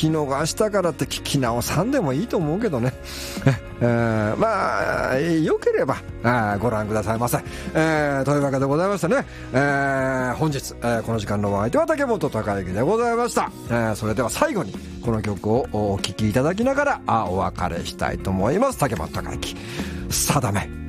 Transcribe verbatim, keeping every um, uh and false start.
き逃したからって聞き直さんでもいいと思うけどね、えー、まあよければあご覧くださいませ、えー、というわけでございましてね、えー、本日、えー、この時間のお相手は竹本孝之でございました、えー、それでは最後にこの曲をお聴きいただきながらあお別れしたいと思います。竹本孝之、定め。